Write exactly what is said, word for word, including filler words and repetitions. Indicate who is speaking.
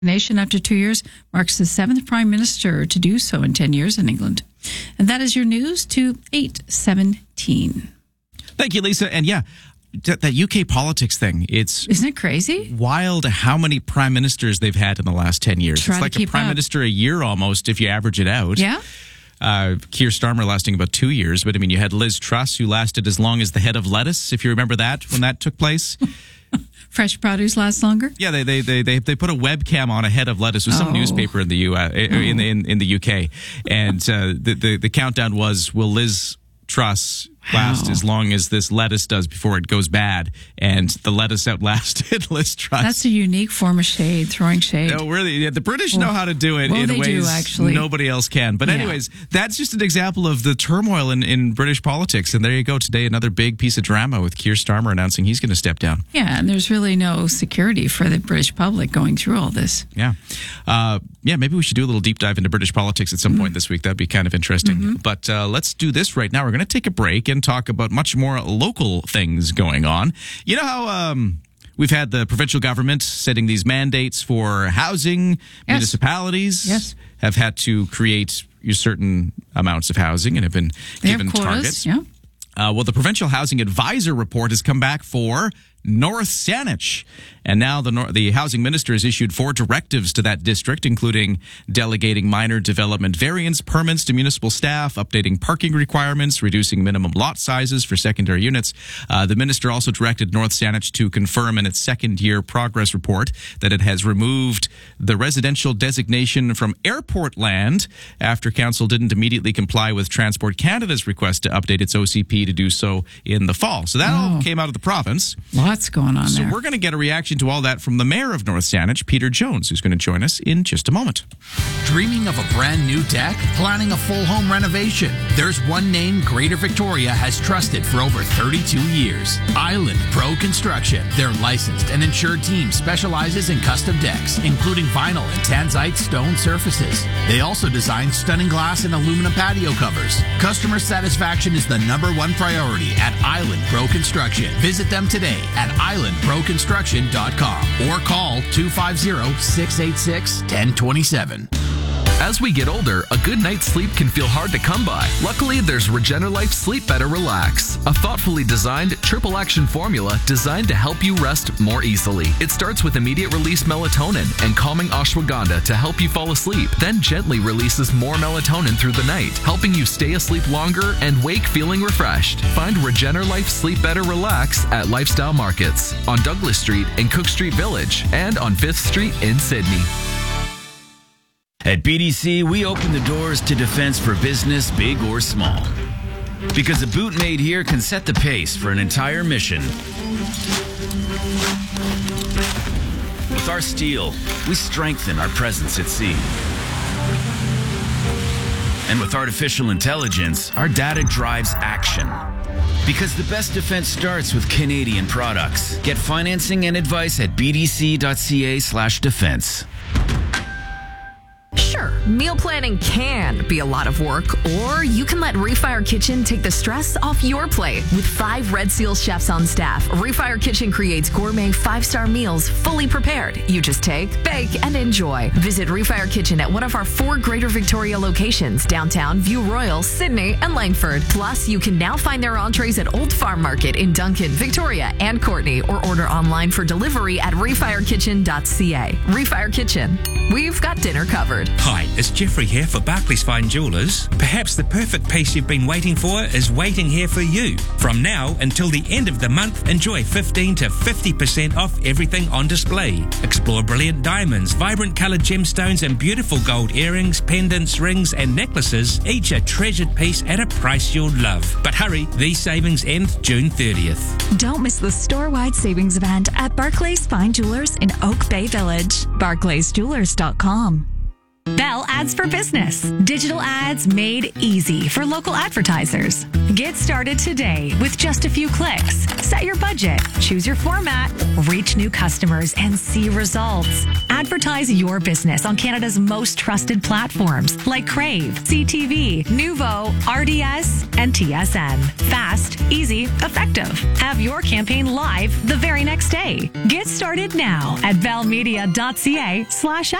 Speaker 1: Nation after two years marks the seventh prime minister to do so in ten years in England. And that is your news to eight seventeen.
Speaker 2: Thank you, Lisa. And yeah, that U K politics thing, it's...
Speaker 1: Isn't it crazy?
Speaker 2: Wild how many prime ministers they've had in the last ten years.
Speaker 1: Try
Speaker 2: it's like
Speaker 1: to
Speaker 2: a prime
Speaker 1: up.
Speaker 2: minister a year almost if you average it out.
Speaker 1: Yeah.
Speaker 2: Uh, Keir Starmer lasting about two years. But I mean, you had Liz Truss who lasted as long as the head of lettuce, if you remember that, when that took place.
Speaker 1: Fresh produce lasts longer?
Speaker 2: Yeah, they they they they, they put a webcam on a head of lettuce with some
Speaker 1: Oh.
Speaker 2: newspaper in the U S, in the in, in the U K, and uh, the, the the countdown was, will Liz Truss last
Speaker 1: Wow.
Speaker 2: as long as this lettuce does before it goes bad? And the lettuce outlasted Liz Truss.
Speaker 1: That's a unique form of shade, throwing shade.
Speaker 2: No, really, yeah, the British know how to do it
Speaker 1: well,
Speaker 2: in
Speaker 1: they do,
Speaker 2: ways
Speaker 1: actually.
Speaker 2: nobody else can. But
Speaker 1: Yeah.
Speaker 2: anyways, that's just an example of the turmoil in, in British politics. And there you go. Today, another big piece of drama with Keir Starmer announcing he's going to step down.
Speaker 1: Yeah, and there's really no security for the British public going through all this.
Speaker 2: Yeah. Uh, yeah, maybe we should do a little deep dive into British politics at some point this week. That'd be kind of interesting.
Speaker 1: Mm-hmm.
Speaker 2: But uh, let's do this right now. We're going to take a break and talk about much more local things going on. You know how um, we've had the provincial government setting these mandates for housing,
Speaker 1: Yes.
Speaker 2: municipalities
Speaker 1: Yes.
Speaker 2: have had to create certain amounts of housing and have been
Speaker 1: They
Speaker 2: given
Speaker 1: have quotas,
Speaker 2: targets.
Speaker 1: yeah.
Speaker 2: Uh, well, the Provincial Housing Advisor report has come back for North Saanich. And now the Nor- the housing minister has issued four directives to that district, including delegating minor development variance permits to municipal staff, updating parking requirements, reducing minimum lot sizes for secondary units. Uh, the minister also directed North Saanich to confirm in its second-year progress report that it has removed the residential designation from airport land after council didn't immediately comply with Transport Canada's request to update its O C P to do so in the fall. So that all
Speaker 1: Oh.
Speaker 2: came out of the province.
Speaker 1: Lots going on
Speaker 2: So
Speaker 1: there.
Speaker 2: we're going to get a reaction to all that from the mayor of North Saanich, Peter Jones, who's going to join us in just a moment.
Speaker 3: Dreaming of a brand new deck? Planning a full home renovation? There's one name Greater Victoria has trusted for over thirty-two years. Island Pro Construction. Their licensed and insured team specializes in custom decks, including vinyl and tanzite stone surfaces. They also design stunning glass and aluminum patio covers. Customer satisfaction is the number one priority at Island Pro Construction. Visit them today at island pro construction dot com or call two five zero, six eight six, one zero two seven.
Speaker 4: As we get older, a good night's sleep can feel hard to come by. Luckily, there's Regenerlife Sleep Better Relax, a thoughtfully designed triple action formula designed to help you rest more easily. It starts with immediate release melatonin and calming ashwagandha to help you fall asleep, then gently releases more melatonin through the night, helping you stay asleep longer and wake feeling refreshed. Find Regenerlife Sleep Better Relax at Lifestyle Markets on Douglas Street in Cook Street Village and on fifth Street in Sydney.
Speaker 5: At B D C, we open the doors to defense for business, big or small. Because a boot made here can set the pace for an entire mission. With our steel, we strengthen our presence at sea. And with artificial intelligence, our data drives action. Because the best defense starts with Canadian products. Get financing and advice at b d c dot c a slash defense.
Speaker 6: Sure, meal planning can be a lot of work, or you can let Refire Kitchen take the stress off your plate. With five Red Seal chefs on staff, Refire Kitchen creates gourmet five-star meals fully prepared. You just take, bake, and enjoy. Visit Refire Kitchen at one of our four Greater Victoria locations, downtown, View Royal, Sydney, and Langford. Plus, you can now find their entrees at Old Farm Market in Duncan, Victoria, and Courtney, or order online for delivery at refire kitchen dot c a. Refire Kitchen. We've got dinner covered.
Speaker 7: Hi, it's Jeffrey here for Barclays Fine Jewellers. Perhaps the perfect piece you've been waiting for is waiting here for you. From now until the end of the month, enjoy fifteen to fifty percent off everything on display. Explore brilliant diamonds, vibrant coloured gemstones and beautiful gold earrings, pendants, rings and necklaces, each a treasured piece at a price you'll love. But hurry, these savings end June thirtieth.
Speaker 8: Don't miss the store-wide savings event at Barclays Fine Jewelers in Oak Bay Village. barclays jewelers dot com.
Speaker 9: Bell Ads for Business. Digital ads made easy for local advertisers. Get started today with just a few clicks. Set your budget, choose your format, reach new customers, and see results. Advertise your business on Canada's most trusted platforms like Crave, C T V, Nuvo, R D S, and T S N. Fast, easy, effective. Have your campaign live the very next day. Get started now at bellmedia.ca slash